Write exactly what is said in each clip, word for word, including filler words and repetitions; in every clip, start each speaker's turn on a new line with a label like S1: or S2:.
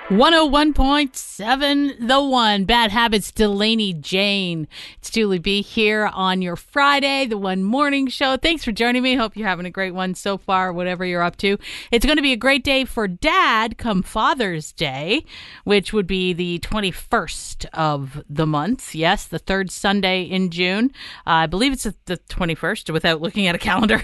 S1: one oh one point seven The One. Bad Habits, Delaney Jane. It's Julie B here on your Friday, The One Morning Show. Thanks for joining me. Hope you're having a great one so far, whatever you're up to. It's going to be a great day for Dad come Father's Day, which would be the twenty-first of the month. Yes, the third Sunday in June. Uh, I believe it's the twenty-first without looking at a calendar.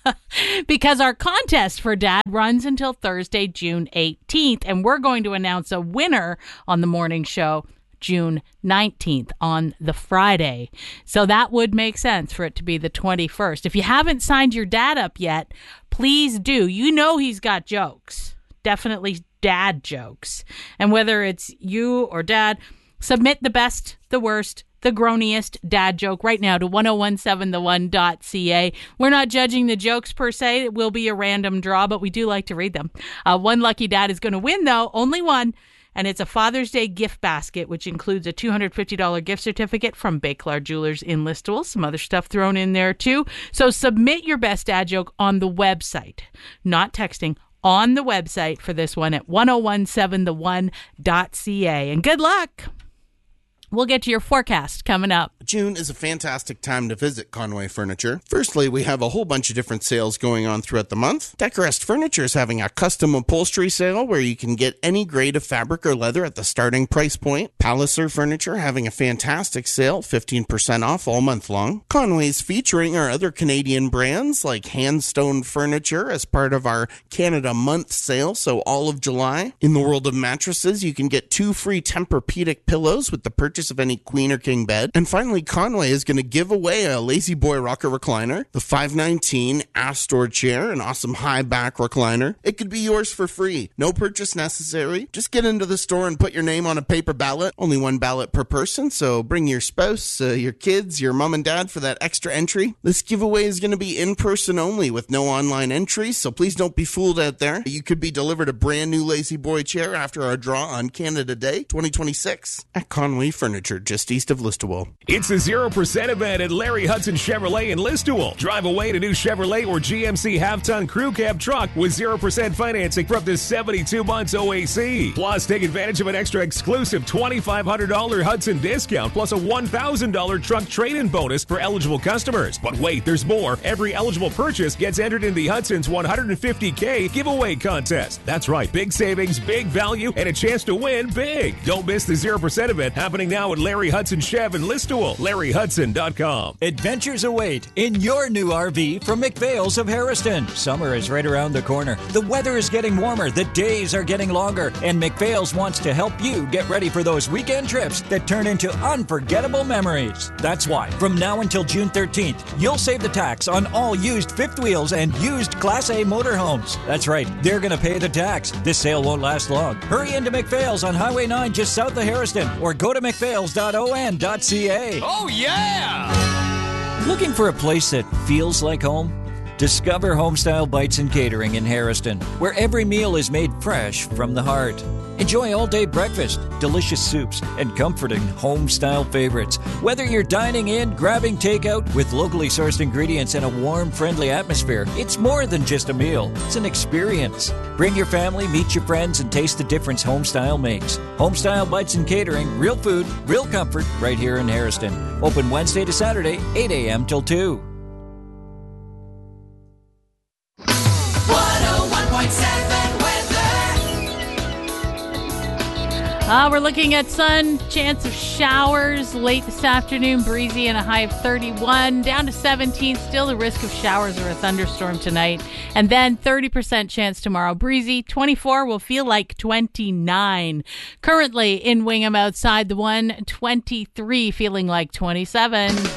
S1: Because our contest for Dad runs until Thursday, June eighteenth, and we're going to announce a winner on the morning show June nineteenth on the Friday. So that would make sense for it to be the twenty-first. If you haven't signed your dad up yet, please do. You know he's got jokes. Definitely dad jokes. And whether it's you or Dad, submit the best, the worst, the groaniest dad joke right now to ten seventeen the one dot c a. We're not judging the jokes per se. It will be a random draw, but we do like to read them. Uh, one lucky dad is going to win, though. Only one. And it's a Father's Day gift basket, which includes a two hundred fifty dollars gift certificate from Béclair Jewelers in Listowel. Some other stuff thrown in there, too. So submit your best dad joke on the website, not texting, on the website for this one at ten seventeen the one dot c a. And good luck. We'll get to your forecast coming up.
S2: June is a fantastic time to visit Conway Furniture. Firstly, we have a whole bunch of different sales going on throughout the month. Decorest Furniture is having a custom upholstery sale where you can get any grade of fabric or leather at the starting price point. Palliser Furniture having a fantastic sale, fifteen percent off all month long. Conway's featuring our other Canadian brands like Handstone Furniture as part of our Canada Month sale, so all of July. In the world of mattresses, you can get two free Tempur-Pedic pillows with the purchase of any queen or king bed. And finally, Conway is going to give away a Lazy Boy rocker recliner, the five nineteen Astor chair, an awesome high back recliner. It could be yours for free. No purchase necessary. Just get into the store and put your name on a paper ballot. Only one ballot per person, so bring your spouse, uh, your kids, your mom and dad for that extra entry. This giveaway is going to be in person only with no online entry, so please don't be fooled out there. You could be delivered a brand new Lazy Boy chair after our draw on Canada Day twenty twenty-six at Conway Furniture. Furniture, just east of Listowel.
S3: It's a zero percent event at Larry Hudson Chevrolet in Listowel. Drive away to new Chevrolet or G M C half-ton crew cab truck with zero percent financing for up to seventy-two months O A C. Plus, take advantage of an extra exclusive twenty-five hundred dollars Hudson discount plus a one thousand dollars truck trade-in bonus for eligible customers. But wait, there's more. Every eligible purchase gets entered in the Hudson's one hundred fifty thousand giveaway contest. That's right, big savings, big value, and a chance to win big. Don't miss the zero percent event happening now at Larry Hudson Chev in Listowel. Larry Hudson dot com.
S4: Adventures await in your new R V from McPhail's of Harriston. Summer is right around the corner. The weather is getting warmer. The days are getting longer. And McPhail's wants to help you get ready for those weekend trips that turn into unforgettable memories. That's why, from now until June thirteenth, you'll save the tax on all used fifth wheels and used Class A motorhomes. That's right. They're going to pay the tax. This sale won't last long. Hurry into McPhail's on Highway nine just south of Harriston or go to McPhail's dot o n dot c a.
S5: Oh, yeah!
S4: Looking for a place that feels like home? Discover Homestyle Bites and Catering in Harriston, where every meal is made fresh from the heart. Enjoy all-day breakfast, delicious soups, and comforting home-style favorites. Whether you're dining in, grabbing takeout with locally sourced ingredients and a warm, friendly atmosphere, it's more than just a meal. It's an experience. Bring your family, meet your friends, and taste the difference Homestyle makes. Homestyle Bites and Catering, real food, real comfort, right here in Harriston. Open Wednesday to Saturday, eight a.m. till two.
S6: one oh one point seven
S1: Uh, we're looking at sun, chance of showers late this afternoon, breezy and a high of thirty-one, down to seventeen, still the risk of showers or a thunderstorm tonight, and then thirty percent chance tomorrow, breezy, twenty-four will feel like twenty-nine. Currently in Wingham outside the one, twenty-three feeling like twenty-seven.